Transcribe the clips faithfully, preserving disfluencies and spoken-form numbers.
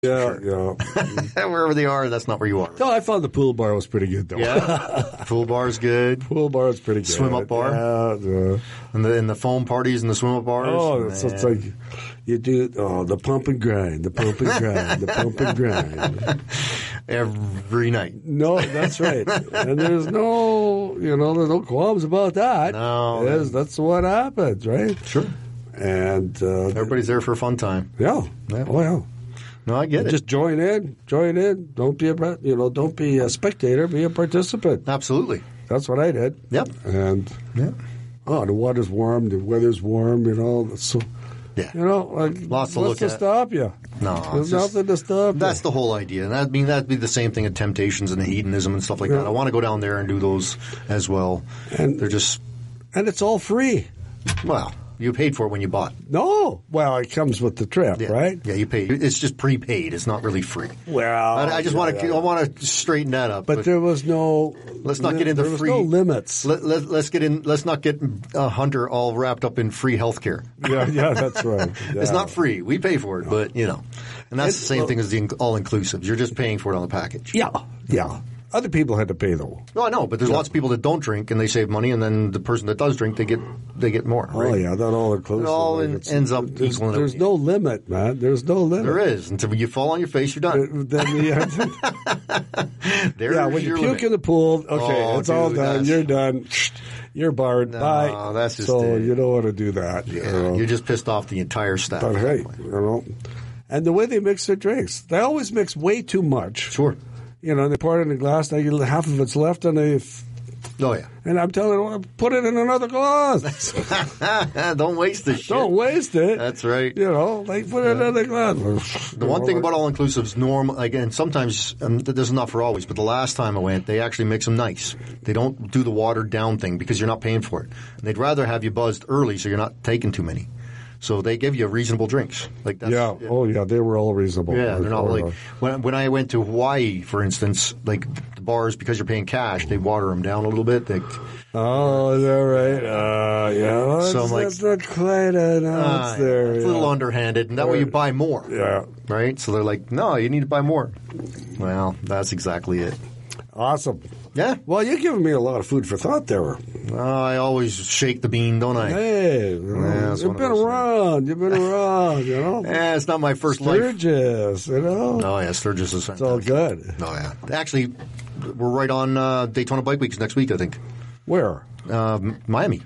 Yeah, sure. yeah. Wherever they are, that's not where you are. No, I found the pool bar was pretty good, though. Yeah, pool bar's good. Pool bar is pretty good. Swim up bar, yeah, yeah. and the and the foam parties and the swim up bars. Oh, it's, it's like you do. Oh, the pump and grind, the pump and grind, the pump and grind. Every night. No, that's right. And there's no, you know, there's no qualms about that. No, Yes, that's what happens, right? Sure. And uh, everybody's there for a fun time. Yeah. Yeah. Oh, yeah. No, I get it. Just join in, join in. Don't be a, you know, don't be a spectator. Be a participant. Absolutely. That's what I did. Yep. And yeah. Oh, the water's warm. The weather's warm. You know. So. Yeah. You know, like, lots to what's look to at. stop you? No, there's just, nothing to stop. That's you. the whole idea. And that I mean that'd be the same thing at Temptations and the hedonism and stuff like yeah. that. I want to go down there and do those as well. And they're just, and it's all free. Well. You paid for it when you bought. No. Well, it comes with the trip, yeah. right? Yeah, you pay. It's just prepaid. It's not really free. Well, I, I just yeah, want to. yeah. I want to straighten that up. But, but there was no. Let's not get into there free. Was no limits. Let, let, let's get in. Let's not get uh, Hunter all wrapped up in free health care. Yeah, yeah, that's right. Yeah. It's not free. We pay for it, but you know, and that's the same thing as the all inclusives. You're just paying for it on the package. Yeah, yeah. Other people had to pay though. No, I know, but there's yeah. lots of people that don't drink and they save money, and then the person that does drink, they get they get more. Right? Oh yeah, that all inclusive. It all like, in, ends up there's, equaling. There's no limit, man. There's no limit. There is until you fall on your face, you're done. Then yeah, yeah when you puke limit. in the pool, okay, oh, it's dude, all done. You're done. You're barred. No, Bye. that's just so it. you don't want to do that. Yeah, you know? You're just pissed off the entire staff. But hey, you know, and the way they mix their drinks, they always mix way too much. Sure. You know, they pour it in a glass, they get half of it's left, and they. Oh yeah. And I'm telling them, put it in another glass. Don't waste the shit. Don't waste it. That's right. You know, like put it in another glass. The one thing about all inclusives, norm again, sometimes um, this is not for always, but the last time I went, they actually mix them nice. They don't do the watered down thing because you're not paying for it. And they'd rather have you buzzed early so you're not taking too many. So they give you reasonable drinks. Like that's, yeah. yeah. Oh, yeah. They were all reasonable. Yeah, they're not like uh, when when I went to Hawaii, for instance. Like the bars, because you're paying cash, they water them down a little bit. They, oh, is that right? Uh, yeah. That's, so I'm like, that's not quite an ounce uh, there. It's yeah. a little underhanded, and that way you buy more. Yeah. Right. So they're like, no, you need to buy more. Well, that's exactly it. Awesome. Yeah. Well, you're giving me a lot of food for thought there. Uh, I always shake the bean, don't I? Hey, you know, Yeah, you've been around. You've been around, you know. Yeah, it's not my first Sturgis, life. you know. Oh, yeah, Sturgis is fantastic. It's all good. Oh, yeah. Actually, we're right on uh, Daytona Bike Weeks next week, I think. Where? Uh, Miami.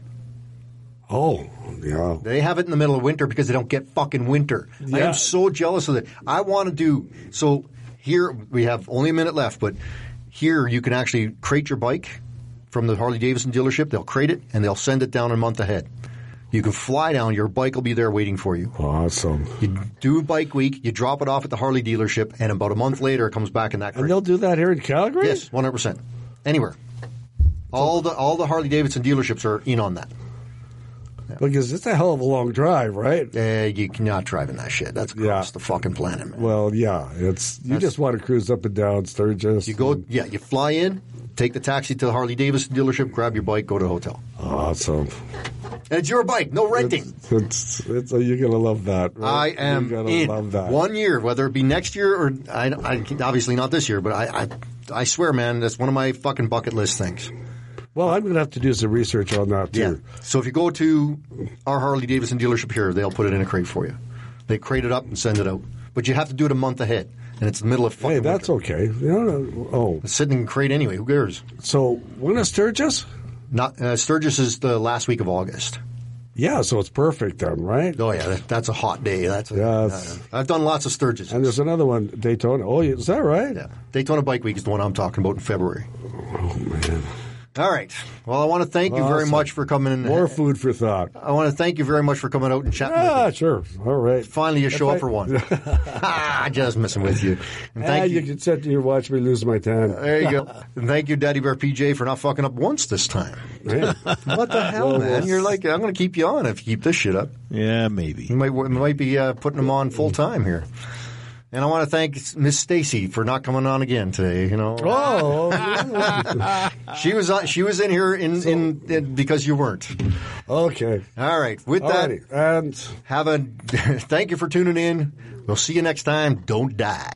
Oh, yeah. They have it in the middle of winter because they don't get fucking winter. Yeah. I am so jealous of it. I want to do – so here we have only a minute left, but here you can actually crate your bike from the Harley-Davidson dealership. They'll crate it, and they'll send it down a month ahead. You can fly down. Your bike will be there waiting for you. Awesome. You do Bike Week. You drop it off at the Harley dealership, and about a month later, it comes back in that crate. And they'll do that here in Calgary? Yes, one hundred percent. Anywhere. All the all the Harley-Davidson dealerships are in on that. Yeah. Because it's a hell of a long drive, right? Uh, you cannot drive in that shit. That's across yeah. the fucking planet, man. Well, yeah. It's You That's, just want to cruise up and down Sturgis. You go, yeah, you fly in, take the taxi to the Harley-Davidson dealership, grab your bike, go to the hotel. Awesome. And it's your bike, no renting. It's, it's, it's uh, you're going to love that. Right? I am you're gonna in love that. one year, whether it be next year or I, I, obviously not this year, but I, I, I swear, man, that's one of my fucking bucket list things. Well, I'm going to have to do some research on that, too. Yeah. So if you go to our Harley-Davidson dealership here, they'll put it in a crate for you. They crate it up and send it out. But you have to do it a month ahead, and it's the middle of fucking Hey, that's winter. okay. You know, oh. It's sitting in a crate anyway. Who cares? So when is Sturgis? Not uh, Sturgis is the last week of August. Yeah, so it's perfect then, right? Oh, yeah. That, that's a hot day. That's a, yes. uh, I've done lots of Sturgis. And there's another one, Daytona. Oh, is that right? Yeah. Daytona Bike Week is the one I'm talking about in February. Oh, man. All right. Well, I want to thank awesome. you very much for coming in. More food for thought. I want to thank you very much for coming out and chatting ah, with me. sure. All right. Finally, you show I, up for one. ah, just messing with you. And thank ah, you. You can sit here and watch me lose my tan. There you go. And thank you, Daddy Bear P J, for not fucking up once this time. Yeah. What the hell, well, man? well, You're like, I'm going to keep you on if you keep this shit up. Yeah, maybe. You might, you might be uh, putting them on full time here. And I want to thank Miss Stacy for not coming on again today. You know, Oh, she was on, she was in here in, so, in, in because you weren't. Okay. All right. With Alrighty. that, and have a thank you for tuning in. We'll see you next time. Don't die.